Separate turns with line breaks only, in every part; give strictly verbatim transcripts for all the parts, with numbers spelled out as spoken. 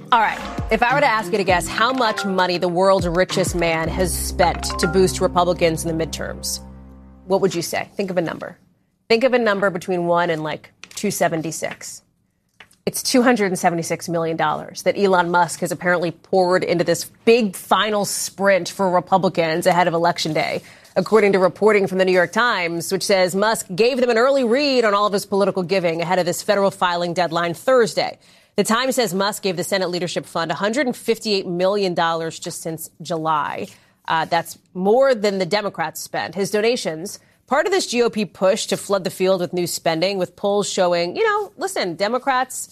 All right. If I were to ask you to guess how much money the world's richest man has spent to boost Republicans in the midterms, what would you say? Think of a number. Think of a number between one and like two seventy-six. It's two hundred seventy-six million dollars that Elon Musk has apparently poured into this big final sprint for Republicans ahead of Election Day, according to reporting from the New York Times, which says Musk gave them an early read on all of his political giving ahead of this federal filing deadline Thursday. The Times says Musk gave the Senate Leadership Fund one hundred fifty-eight million dollars just since July. Uh, that's more than the Democrats spent. His donations, part of this G O P push to flood the field with new spending, with polls showing, you know, listen, Democrats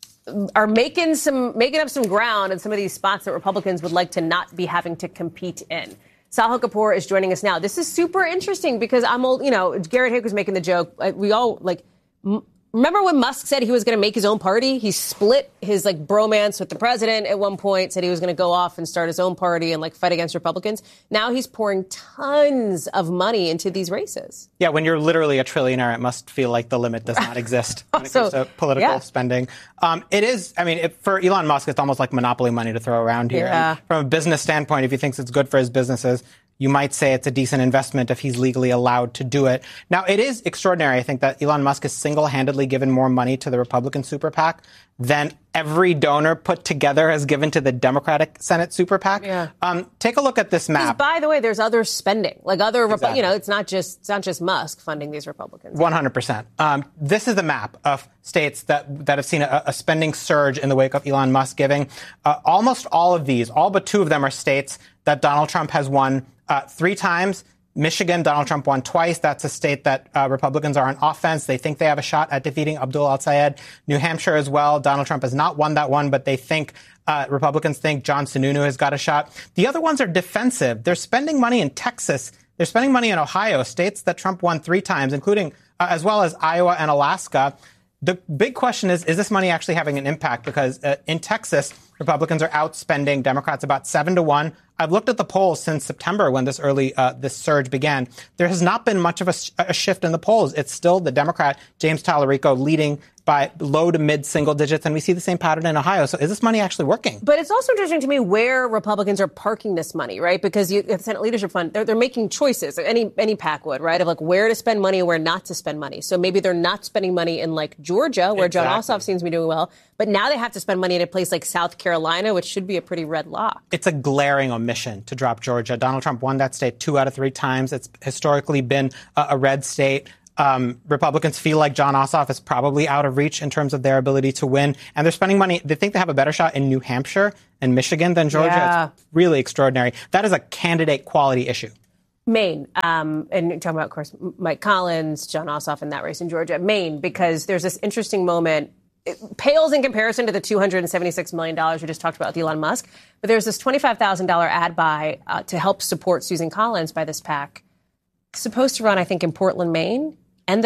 are making some making up some ground in some of these spots that Republicans would like to not be having to compete in. Sahil Kapoor is joining us now. This is super interesting because I'm old, you know, Garrett Hick was making the joke. We all like, m- remember when Musk said he was going to make his own party? He split his like bromance with the president at one point, said he was going to go off and start his own party and like fight against Republicans. Now he's pouring tons of money into these races.
Yeah, when you're literally a trillionaire, it must feel like the limit does not exist when it
so,
comes to political
yeah.
spending. Um, it is, I mean, it, for Elon Musk, it's almost like monopoly money to throw around here.
Yeah.
And from a business standpoint, if he thinks it's good for his businesses, you might say it's a decent investment if he's legally allowed to do it. Now, it is extraordinary, I think, that Elon Musk has single-handedly given more money to the Republican super PAC than every donor put together has given to the Democratic Senate super PAC.
Yeah.
Um, take a look at this map.
By the way, there's other spending, like other,
Exactly.
you know, it's not just it's not just Musk funding these Republicans.
one hundred percent. Um, this is the map of states that that have seen a, a spending surge in the wake of Elon Musk giving. Uh, almost all of these, all but two of them, are states that Donald Trump has won uh, three times. Michigan, Donald Trump won twice. That's a state that uh, Republicans are on offense. They think they have a shot at defeating Abdul al-Sayed. New Hampshire as well. Donald Trump has not won that one, but they think, uh, Republicans think John Sununu has got a shot. The other ones are defensive. They're spending money in Texas. They're spending money in Ohio, states that Trump won three times, including uh, as well as Iowa and Alaska. The big question is, is this money actually having an impact? Because uh, in Texas, Republicans are outspending Democrats about seven to one. I've looked at the polls since September when this early, uh, this surge began. There has not been much of a, a shift in the polls. It's still the Democrat, James Talarico, leading by low to mid single digits. And we see the same pattern in Ohio. So is this money actually working?
But it's also interesting to me where Republicans are parking this money, right? Because you, at the Senate Leadership Fund, they're, they're making choices. Any, any PAC would, right? Of like where to spend money and where not to spend money. So maybe they're not spending money in like Georgia, where
Exactly.
John Ossoff seems to be doing well. But now they have to spend money in a place like South Carolina, which should be a pretty red lock.
It's a glaring omission to drop Georgia. Donald Trump won that state two out of three times. It's historically been a, a red state. Um, Republicans feel like John Ossoff is probably out of reach in terms of their ability to win. And they're spending money. They think they have a better shot in New Hampshire and Michigan than Georgia.
Yeah.
It's really extraordinary. That is a candidate quality issue. Maine,
um, and you're talking about, of course, Mike Collins, John Ossoff in that race in Georgia. Maine, because there's this interesting moment. It pales in comparison to the two hundred seventy-six million dollars we just talked about with Elon Musk. But there's this twenty-five thousand dollars ad buy uh, to help support Susan Collins by this PAC. Supposed to run, I think, in Portland, Maine.